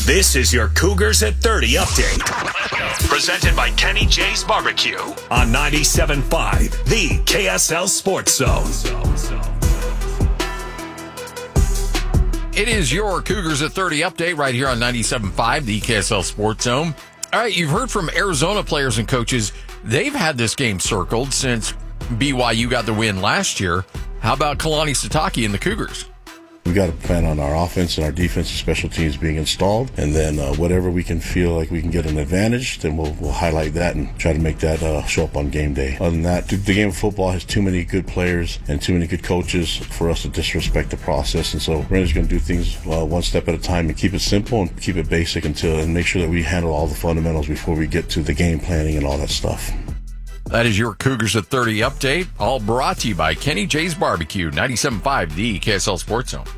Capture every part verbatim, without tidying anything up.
This is your Cougars at thirty update. Presented by Kenny J's Barbecue on ninety-seven point five, the K S L Sports Zone. It is your Cougars at thirty update right here on ninety-seven point five, the K S L Sports Zone. All right, you've heard from Arizona players and coaches. They've had this game circled since B Y U got the win last year. How about Kalani Sitake and the Cougars? We got to plan on our offense and our defense and special teams being installed, and then uh, whatever we can feel like we can get an advantage, then we'll, we'll highlight that and try to make that uh, show up on game day. Other than that, the game of football has too many good players and too many good coaches for us to disrespect the process, and so we're just going to do things uh, one step at a time and keep it simple and keep it basic until and make sure that we handle all the fundamentals before we get to the game planning and all that stuff. That is your Cougars at thirty update, all brought to you by Kenny J's Barbecue, ninety-seven point five, the K S L Sports Zone.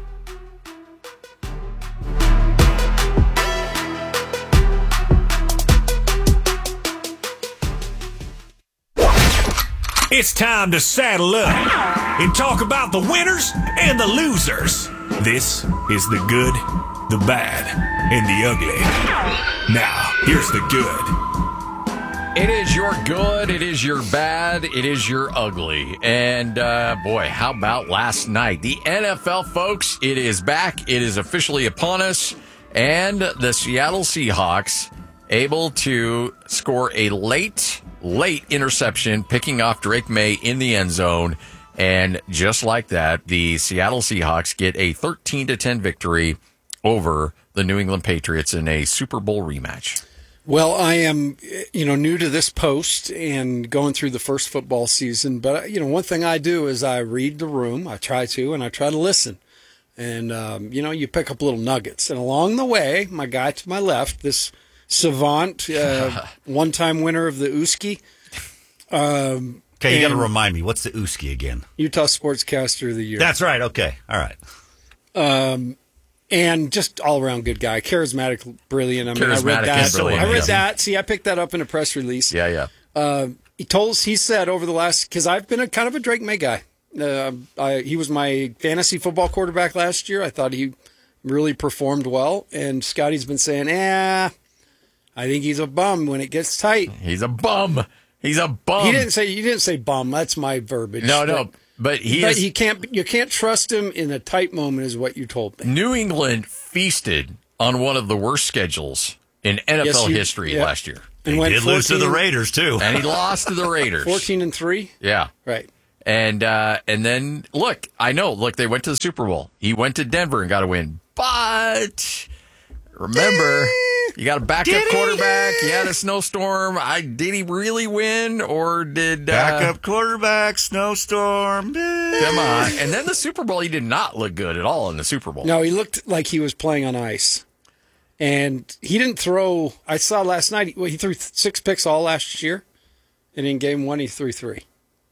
It's time to saddle up and talk about the winners and the losers. This is the good, the bad, and the ugly. Now, here's the good. It is your good, it is your bad, it is your ugly. And, uh, boy, how about last night? The N F L, folks, it is back. It is officially upon us. And the Seattle Seahawks able to score a late, late interception, picking off Drake May in the end zone. And just like that, the Seattle Seahawks get a thirteen to ten victory over the New England Patriots in a Super Bowl rematch. Well, I am, you know, new to this post and going through the first football season. But, you know, one thing I do is I read the room. I try to, and I try to listen. And, um, you know, you pick up little nuggets. And along the way, my guy to my left, this savant, uh, one-time winner of the Ooski. Um, okay, you got to remind me. What's the Ooski again? Utah Sportscaster of the Year. That's right. Okay. All right. Um, and just all-around good guy. Charismatic, brilliant. I mean, Charismatic I read that. and brilliant, I read yeah. that. See, I picked that up in a press release. Yeah, yeah. Uh, he told us, he said over the last, because I've been a kind of a Drake May guy. Uh, I, he was my fantasy football quarterback last year. I thought he really performed well. And Scotty's been saying, eh, I think he's a bum when it gets tight. He's a bum. He's a bum. He didn't say, you didn't say bum. That's my verbiage. No, but, no. But he but is, he can't, you can't trust him in a tight moment is what you told me. New England feasted on one of the worst schedules in N F L Yes, he- history yeah. last year. He went did lose to the fourteen Raiders, too. And he lost to the Raiders. fourteen and three? Yeah. Right. And uh, and then, look, I know, look, they went to the Super Bowl. He went to Denver and got a win. But remember, you got a backup quarterback. You had a snowstorm. I Did he really win, or did... Uh, Backup quarterback, snowstorm. Come on. And then the Super Bowl, he did not look good at all in the Super Bowl. No, he looked like he was playing on ice. And he didn't throw, I saw last night, well, he threw six picks all last year. And in game one, he threw three.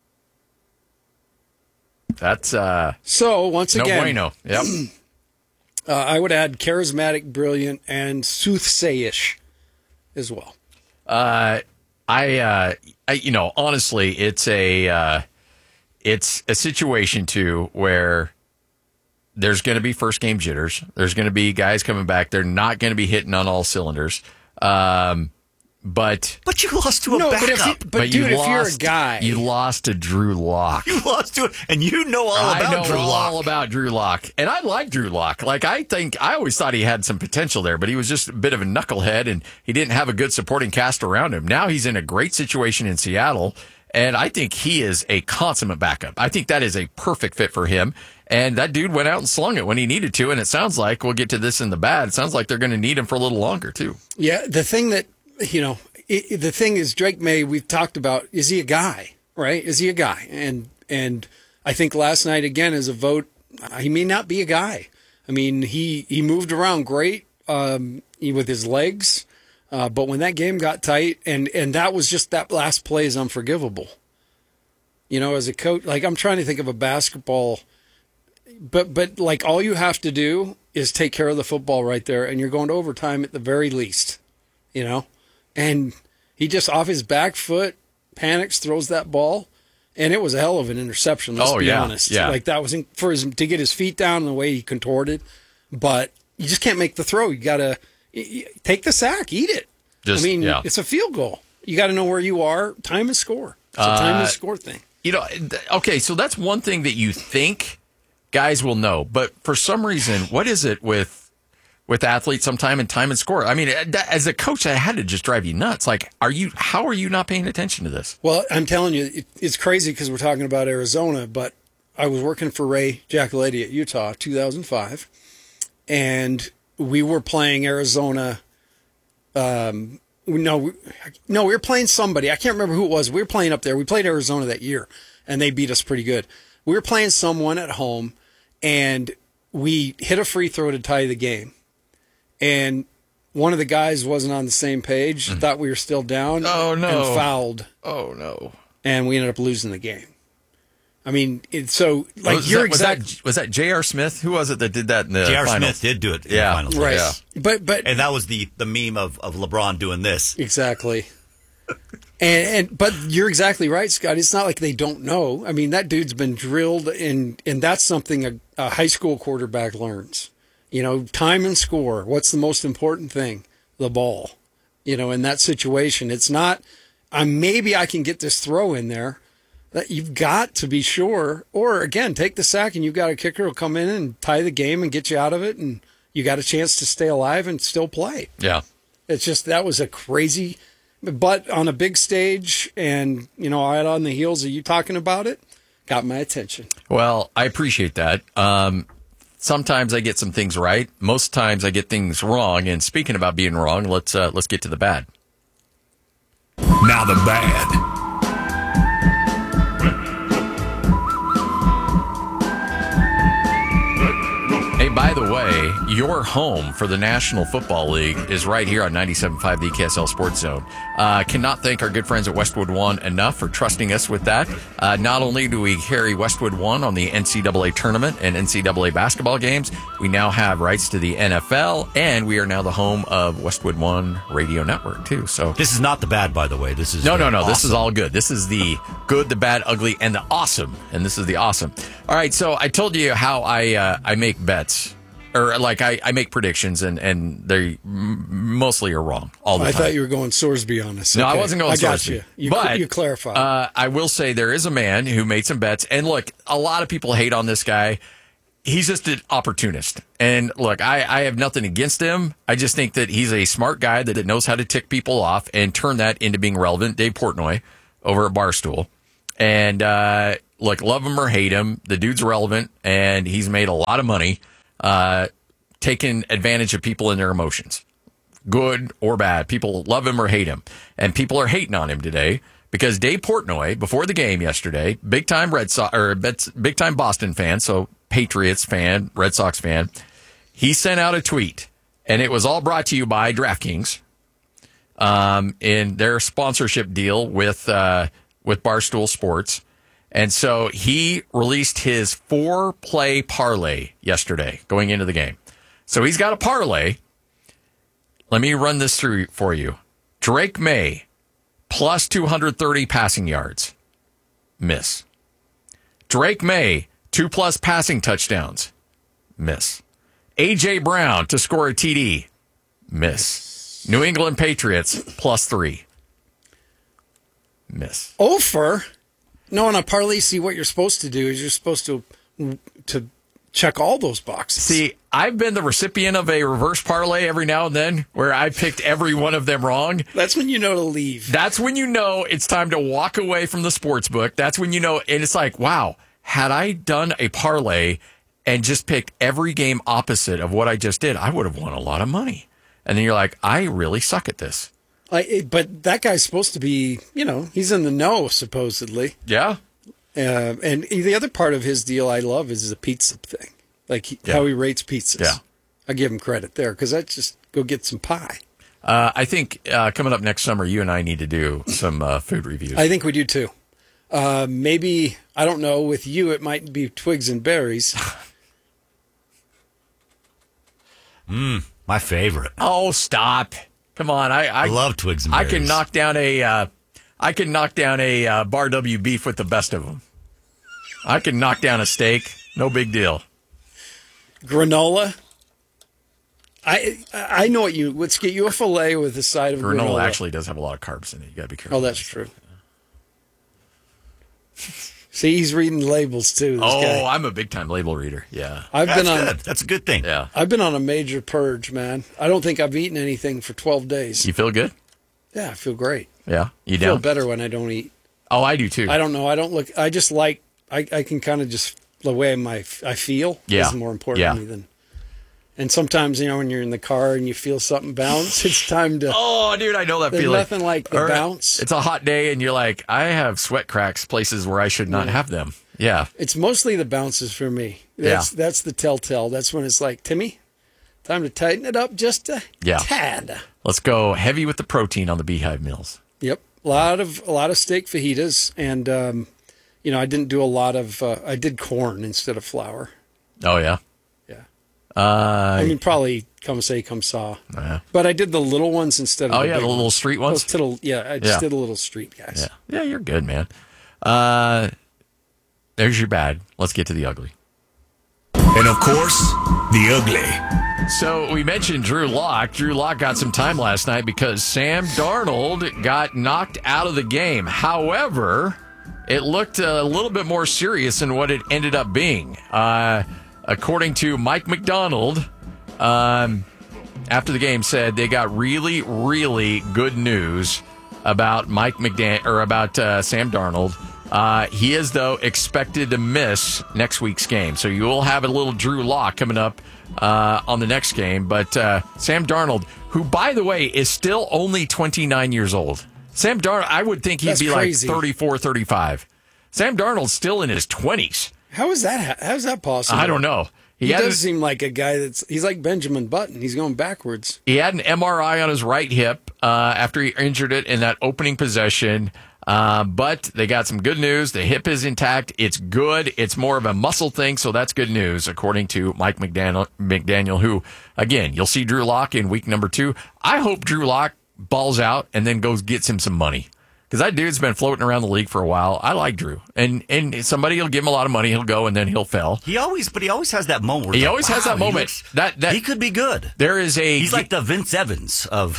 That's uh, So, once no again, bueno. Yep. uh, I would add charismatic, brilliant, and soothsayish as well. Uh, I, uh, I, you know, honestly, it's a, uh, it's a situation too where there's going to be first game jitters. There's going to be guys coming back. They're not going to be hitting on all cylinders. Um, but But you lost to a No, but if backup. you- but dude, you if you're a lost- guy- you lost to Drew Lock. You lost to it, and you know all I about know Drew Lock. all about Drew Lock, and I like Drew Lock. Like I think I always thought he had some potential there, but he was just a bit of a knucklehead, and he didn't have a good supporting cast around him. Now he's in a great situation in Seattle, and I think he is a consummate backup. I think that is a perfect fit for him. And that dude went out and slung it when he needed to, and it sounds like we'll get to this in the bad. It sounds like they're going to need him for a little longer too. Yeah, the thing that, you know, it, the thing is Drake May, we've talked about, is he a guy, right? Is he a guy? And and I think last night, again, as a vote, he may not be a guy. I mean, he, he moved around great um, he, with his legs, uh, but when that game got tight, and, and that was just, that last play is unforgivable. You know, as a coach, like I'm trying to think of a basketball, but but like all you have to do is take care of the football right there, and you're going to overtime at the very least, you know? And he just off his back foot panics, throws that ball, and it was a hell of an interception. Let's Oh, be yeah, honest. yeah. Like that was in, for his to get his feet down and the way he contorted, but you just can't make the throw. You gotta y- y- take the sack, eat it. Just- I mean, yeah. it's a field goal. You got to know where you are. Time and score. It's a time Uh, and score thing. You know, th- okay, so that's one thing that you think guys will know, but for some reason, what is it with with athletes sometime and time and score? I mean, that- as a coach, that had to just drive you nuts. Like, are you? How are you not paying attention to this? Well, I'm telling you, it, it's crazy because we're talking about Arizona, but I was working for Ray Giacoletti at Utah, two thousand five, and we were playing Arizona. Um, no, we- no, we were playing somebody. I can't remember who it was. We were playing up there. We played Arizona that year, and they beat us pretty good. We were playing someone at home, and we hit a free throw to tie the game. And one of the guys wasn't on the same page, thought we were still down, Oh, no. and fouled, Oh no! and we ended up losing the game. I mean, it, so like was, you're that, was exact, that was that J R. Smith? Who was it that did that in the J R. finals? Smith did do it in Yeah. the finals. right? Yeah. But but And that was the, the meme of, of LeBron doing this. exactly. And, and but you're exactly right, Scott. It's not like they don't know. I mean, that dude's been drilled, and and that's something a, a high school quarterback learns. You know, time and score. What's the most important thing? The ball. You know, in that situation, it's not. Uh, maybe I can get this throw in there. That you've got to be sure. Or again, take the sack, and you've got a kicker who'll come in and tie the game and get you out of it, and you got a chance to stay alive and still play. Yeah. It's just that was a crazy, but on a big stage, and you know, right on the heels of you talking about it, got my attention. Well, I appreciate that. Um, sometimes I get some things right. Most times I get things wrong. And speaking about being wrong, let's uh, let's get to the bad. Now the bad. Hey, by the way, your home for the National Football League is right here on ninety-seven point five, the K S L Sports Zone. Uh, cannot thank our good friends at Westwood One enough for trusting us with that. Uh, not only do we carry Westwood One on the N C double A tournament and N C double A basketball games, we now have rights to the N F L, and we are now the home of Westwood One Radio Network, too. So This is not the bad, by the way. This is No, no, the no. This is awesome. all good. This is the good, the bad, ugly, and the awesome. And this is the awesome. All right. So I told you how I uh, I make bets, or like I, I make predictions, and and they m- mostly are wrong all the I time. thought you were going Sorsby on us. No, I Okay. wasn't going I got Sorsby. you. You, but you clarified. Uh, I will say there is a man who made some bets, and look, a lot of people hate on this guy. He's just an opportunist. And look, I, I have nothing against him. I just think that he's a smart guy that knows how to tick people off and turn that into being relevant. Dave Portnoy over at Barstool. And uh, look, love him or hate him, the dude's relevant, and he's made a lot of money uh, taking advantage of people in their emotions, good or bad. People love him or hate him. And people are hating on him today because Dave Portnoy, before the game yesterday, big time Red Sox or big time Boston fan, so Patriots fan, Red Sox fan, he sent out a tweet, and it was all brought to you by DraftKings um, in their sponsorship deal with uh, with Barstool Sports. And so he released his four play parlay yesterday going into the game. So he's got a parlay. Let me run this through for you. Drake May, plus two hundred thirty passing yards. Miss. Drake May, two plus passing touchdowns. Miss. A J. Brown to score a T D. Miss. New England Patriots, plus three. Miss. Ofer. No, on a parlay, see what you're supposed to do is you're supposed to to check all those boxes. See, I've been the recipient of a reverse parlay every now and then where I picked every one of them wrong. That's when you know to leave. That's when you know it's time to walk away from the sports book. That's when you know, and it's like, wow, had I done a parlay and just picked every game opposite of what I just did, I would have won a lot of money. And then you're like, I really suck at this. I, but that guy's supposed to be, you know, he's in the know, supposedly. Yeah. Uh, and the other part of his deal I love is the pizza thing, like he, Yeah. how he rates pizzas. Yeah. I give him credit there because that's just go get some pie. Uh, I think uh, coming up next summer, you and I need to do some uh, food reviews. I think we do too. Uh, maybe, I don't know, with you it might be twigs and berries. Mmm, my favorite. oh, stop. Come on. I, I, I love twigs and I berries. can knock down a, uh, I can knock down a uh, Bar W beef with the best of them. I can knock down a steak. No big deal. Granola. I I know what you. Let's get you a fillet with a side of granola. Granola actually does have a lot of carbs in it. You got to be careful. Oh, that's true. See, he's reading labels too. This Oh, guy. I'm a big time label reader. Yeah. I've That's been on. good. That's a good thing. Yeah. I've been on a major purge, man. I don't think I've eaten anything for twelve days. You feel good? Yeah, I feel great. Yeah. You I feel down? better when I don't eat. Oh, I do too. I don't know. I don't look. I just like. I, I can kind of just the way my I feel Yeah. is more important Yeah. to me than. And sometimes, you know, when you're in the car and you feel something bounce, it's time to. Oh, dude, I know that There's feeling. nothing like the Or bounce. It's a hot day, and you're like, I have sweat cracks places where I should not have them. Yeah. It's mostly the bounces for me. That's Yeah. that's the telltale. That's when it's like, Timmy, time to tighten it up just a Yeah. tad. Let's go heavy with the protein on the Beehive meals. Yep, a lot of a lot of steak fajitas, and um, you know, I didn't do a lot of. Uh, I did corn instead of flour. Oh, yeah. Yeah, Uh, I mean, probably come say come saw, yeah. but I did the little ones instead of. Oh, the yeah, big the little ones. street Those ones? tittle, yeah, I just Yeah. did a little street guys. Yeah. Yeah, you're good, man. Uh, there's your bad. Let's get to the ugly. And of course, the ugly. So we mentioned Drew Lock. Drew Lock got some time last night because Sam Darnold got knocked out of the game. However, it looked a little bit more serious than what it ended up being. Uh, according to Mike McDonald, um, after the game said they got really, really good news about Mike McDan or about uh, Sam Darnold. Uh, he is, though, expected to miss next week's game. So you will have a little Drew Lock coming up uh, on the next game. But uh, Sam Darnold, who, by the way, is still only twenty-nine years old. Sam Darnold, I would think he'd That's be crazy. like thirty-four, thirty-five. Sam Darnold's still in his twenties. How is that? How is that possible? I don't know. He, He, had, does seem like a guy that's. He's like Benjamin Button. He's going backwards. he had an M R I on his right hip uh, after he injured it in that opening possession. Uh, but they got some good news. The hip is intact. It's good. It's more of a muscle thing, so that's good news, according to Mike McDaniel, McDaniel who, again, you'll see Drew Lock in week number two. I hope Drew Lock balls out and then goes gets him some money. Because that dude's been floating around the league for a while. I like Drew. And and somebody will give him a lot of money. He'll go, and then he'll fail. He always, but he always has that moment. Where He it's like, always has wow, that he moment. looks- That- that- he could be good. There is a... He's like the Vince Evans of.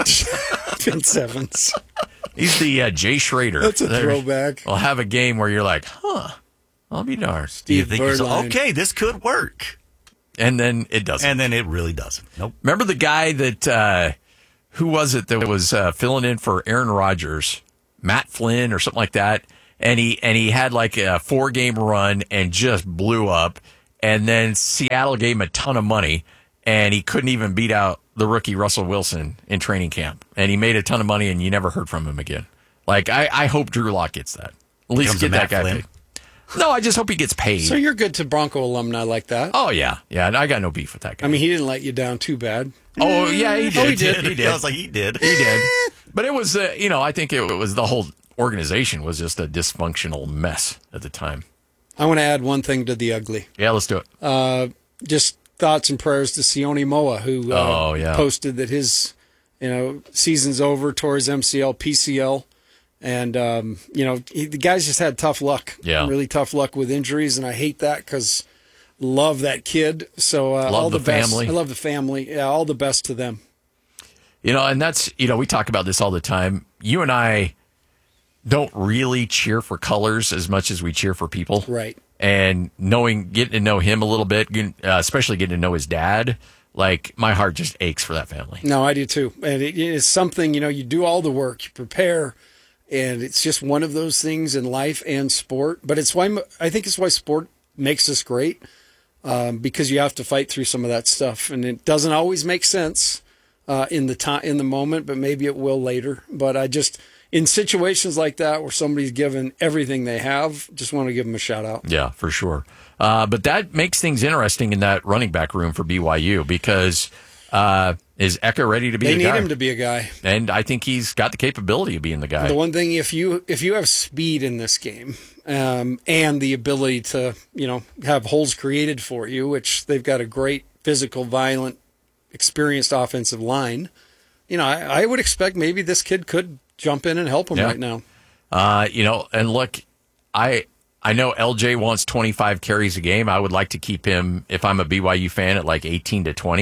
Vince Evans. He's the uh, Jay Schrader. That's a There- throwback. We'll have a game where you're like, huh, I'll be darned. you Steve think he's Birdline. okay? This could work, And then it doesn't. and then it really doesn't. Nope. Remember the guy that, uh, who was it that was uh, filling in for Aaron Rodgers? Matt Flynn or something like that. And he, and he had like a four game run and just blew up. And then Seattle gave him a ton of money and he couldn't even beat out the rookie Russell Wilson in training camp. And he made a ton of money and you never heard from him again. Like, I, I hope Drew Lock gets that. At least Becomes a get that Matt guy Flynn. paid. No, I just hope he gets paid. So you're good to Bronco alumni like that. Oh, yeah. Yeah, and I got no beef with that guy. I mean, he didn't let you down too bad. oh, yeah, he did. Oh, he did. He did. I was like, he did. He did. But it was, uh, you know, I think it was the whole organization was just a dysfunctional mess at the time. I want to add one thing to the ugly. Yeah, let's do it. Uh, just thoughts and prayers to Sione Moa, who uh, Oh, yeah. posted that his, you know, season's over, tore his M C L, P C L, and um, you know, he, the guy's just had tough luck. Yeah. really tough luck with injuries, and I hate that because love that kid. So uh, Love all the the, best. family. I love the family. Yeah, all the best to them. You know, and that's, you know, we talk about this all the time. You and I don't really cheer for colors as much as we cheer for people. Right. And knowing, getting to know him a little bit, getting- uh, especially getting to know his dad, like my heart just aches for that family. No, I do too. And it is something, you know, you do all the work, you prepare, and it's just one of those things in life and sport. But it's why I think it's why sport makes us great, um, because you have to fight through some of that stuff, and it doesn't always make sense uh, in the time in the moment, but maybe it will later. But I just in situations like that where somebody's given everything they have, just want to give them a shout out. Yeah, for sure. Uh, but that makes things interesting in that running back room for B Y U because uh, is Eka ready to be They a need guy? him to be a guy. And I think he's got the capability of being the guy. The one thing, if you if you have speed in this game um, and the ability to you know have holes created for you, which they've got a great physical, violent, experienced offensive line, you know I, I would expect maybe this kid could jump in and help him Yeah. right now. Uh, you know, and look, I I know L J wants twenty-five carries a game. I would like to keep him, if I'm a B Y U fan, at like eighteen to twenty.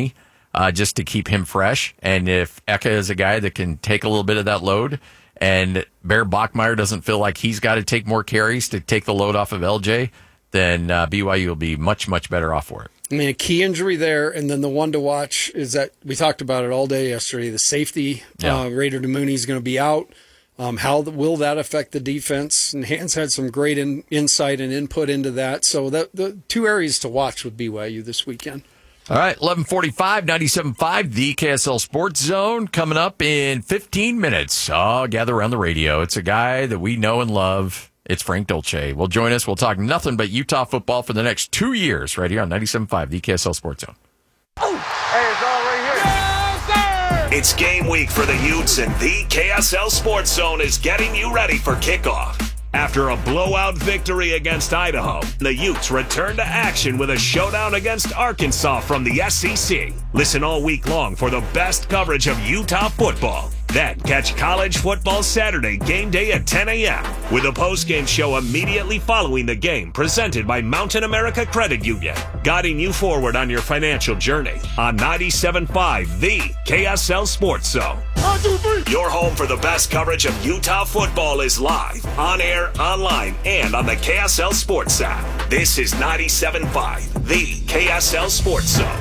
uh, just to keep him fresh. And if Eka is a guy that can take a little bit of that load, and Bear Bachmeier doesn't feel like he's got to take more carries to take the load off of L J, then uh, B Y U will be much, much better off for it. I mean, a key injury there, and then the one to watch is that we talked about it all day yesterday. The safety, Yeah. uh, Raider Mooney is going to be out. Um, how the, will that affect the defense? And Hans had some great in, insight and input into that. So that, the two areas to watch with B Y U this weekend. All right, eleven forty-five, ninety-seven point five, the K S L Sports Zone coming up in fifteen minutes. Oh, gather around the radio. It's a guy that we know and love. It's Frank Dolce. Will join us. We'll talk nothing but Utah football for the next two years right here on ninety-seven point five, the K S L Sports Zone. Hey, it's all right here. Yes, sir! It's game week for the Utes, and the K S L Sports Zone is getting you ready for kickoff. After a blowout victory against Idaho, the Utes return to action with a showdown against Arkansas from the S E C. Listen all week long for the best coverage of Utah football. Then catch College Football Saturday game day at ten a.m. with a post-game show immediately following the game presented by Mountain America Credit Union, guiding you forward on your financial journey on ninety-seven point five, the K S L Sports Zone. One, two, three. Your home for the best coverage of Utah football is live, on air, online, and on the K S L Sports app. This is ninety-seven point five, the K S L Sports Zone.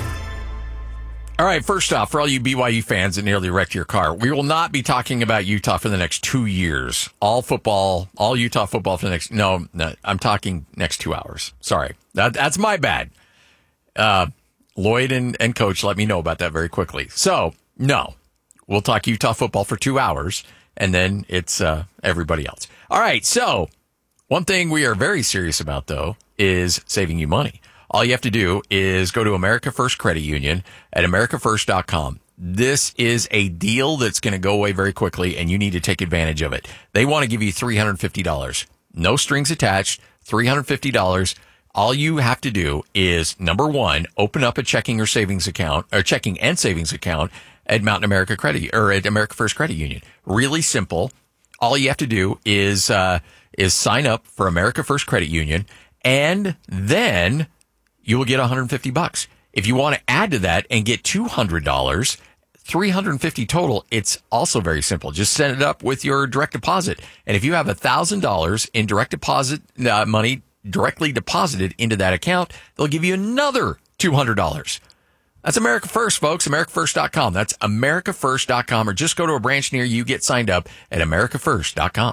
All right, first off, for all you B Y U fans that nearly wrecked your car, we will not be talking about Utah for the next two years. All football, all Utah football for the next, no, no I'm talking next two hours. Sorry. That, that's my bad. Uh, Lloyd and, and Coach let me know about that very quickly. So, no, we'll talk Utah football for two hours, and then it's uh, everybody else. All right, so one thing we are very serious about, though, is saving you money. All you have to do is go to America First Credit Union at america first dot com. This is a deal that's going to go away very quickly, and you need to take advantage of it. They want to give you three hundred fifty dollars. No strings attached, three hundred fifty dollars. All you have to do is, number one, open up a checking or savings account, or checking and savings account at Mountain America Credit, or at America First Credit Union. Really simple. All you have to do is, uh, is sign up for America First Credit Union, and then you will get one hundred fifty bucks. If you want to add to that and get two hundred dollars, three hundred fifty total, it's also very simple. Just send it up with your direct deposit. And if you have one thousand dollars in direct deposit uh, money directly deposited into that account, they'll give you another two hundred dollars. That's America First, folks. america first dot com. That's america first dot com, or just go to a branch near you, get signed up at america first dot com.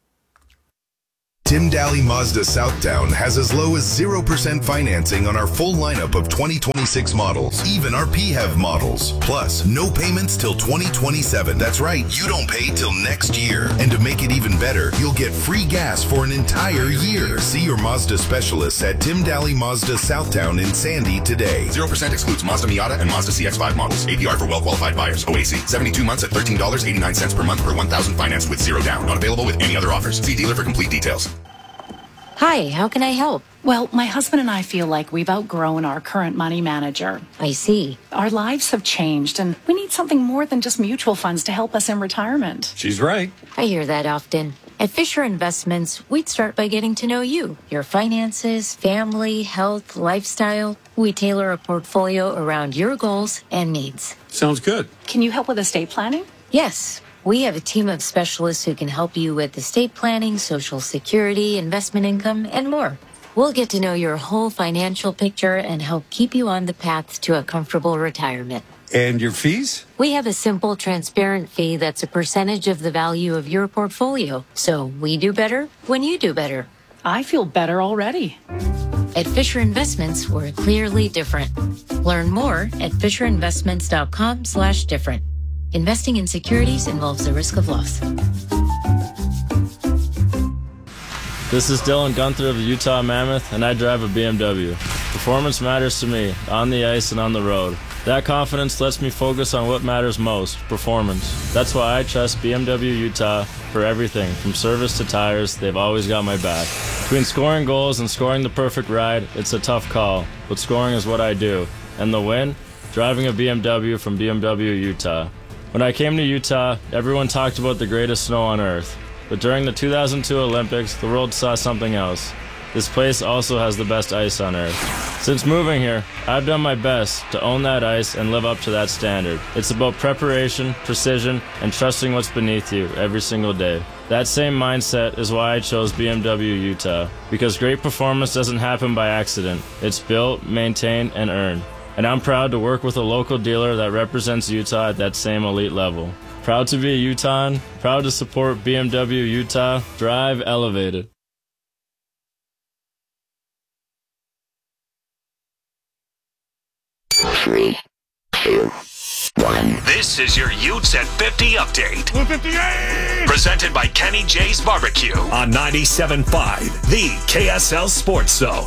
Tim Daly Mazda Southtown has as low as zero percent financing on our full lineup of twenty twenty-six models, even our P H E V models. Plus, no payments till twenty twenty-seven. That's right, you don't pay till next year. And to make it even better, you'll get free gas for an entire year. See your Mazda specialists at Tim Daly Mazda Southtown in Sandy today. zero percent excludes Mazda Miata and Mazda C X five models. A P R for well-qualified buyers. O A C. seventy-two months at thirteen dollars and eighty-nine cents per month per one thousand financed with zero down. Not available with any other offers. See dealer for complete details. Hi, how can I help? Well, my husband and I feel like we've outgrown our current money manager. I see. Our lives have changed, and we need something more than just mutual funds to help us in retirement. She's right. I hear that often. At Fisher Investments, we'd start by getting to know you, your finances, family, health, lifestyle. We tailor a portfolio around your goals and needs. Sounds good. Can you help with estate planning? Yes. We have a team of specialists who can help you with estate planning, Social Security, investment income, and more. We'll get to know your whole financial picture and help keep you on the path to a comfortable retirement. And your fees? We have a simple, transparent fee that's a percentage of the value of your portfolio. So we do better when you do better. I feel better already. At Fisher Investments, we're clearly different. Learn more at fisher investments dot com slash different. Investing in securities involves the risk of loss. This is Dylan Gunther of the Utah Mammoth, and I drive a B M W. Performance matters to me, on the ice and on the road. That confidence lets me focus on what matters most, performance. That's why I trust B M W Utah for everything, from service to tires. They've always got my back. Between scoring goals and scoring the perfect ride, it's a tough call, but scoring is what I do. And the win? Driving a B M W from B M W Utah. When I came to Utah, everyone talked about the greatest snow on earth. But during the two thousand two Olympics, the world saw something else. This place also has the best ice on earth. Since moving here, I've done my best to own that ice and live up to that standard. It's about preparation, precision, and trusting what's beneath you every single day. That same mindset is why I chose B M W Utah, because great performance doesn't happen by accident. It's built, maintained, and earned. And I'm proud to work with a local dealer that represents Utah at that same elite level. Proud to be a Utahn, proud to support B M W Utah. Drive elevated. Three, two, one. This is your Utes at fifty update. fifty-eight! Presented by Kenny J's Barbecue on ninety-seven point five, the K S L Sports Zone.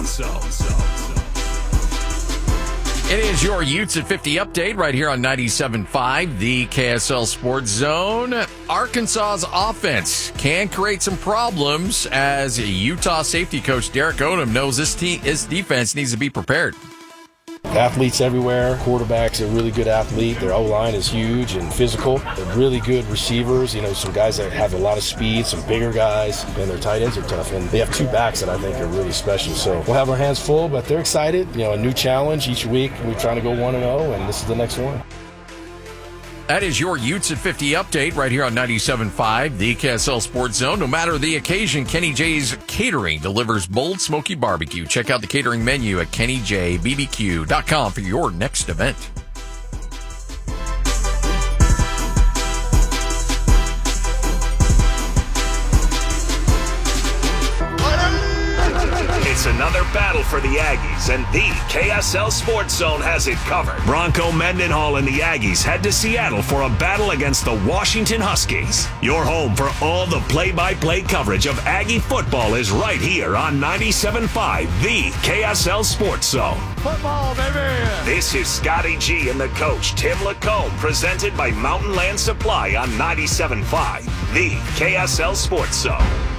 It is your Utes at fifty update right here on ninety-seven point five, the K S L Sports Zone. Arkansas's offense can create some problems as Utah safety coach Derek Odom knows this, team, this defense needs to be prepared. Athletes everywhere. Quarterback's a really good athlete. Their O-line is huge and physical. They're really good receivers. You know, some guys that have a lot of speed, some bigger guys, and their tight ends are tough. And they have two backs that I think are really special. So we'll have our hands full, but they're excited. You know, a new challenge each week. We're trying to go one and oh, and this is the next one. That is your Utes at fifty update right here on ninety-seven point five, the K S L Sports Zone. No matter the occasion, Kenny J's Catering delivers bold smoky barbecue. Check out the catering menu at kenny j b b q dot com for your next event. It's another battle for the Aggies, and the K S L Sports Zone has it covered. Bronco Mendenhall and the Aggies head to Seattle for a battle against the Washington Huskies. Your home for all the play-by-play coverage of Aggie football is right here on ninety-seven point five, the K S L Sports Zone. Football, baby! This is Scotty G and the coach, Tim Lacombe, presented by Mountain Land Supply on ninety-seven point five, the K S L Sports Zone.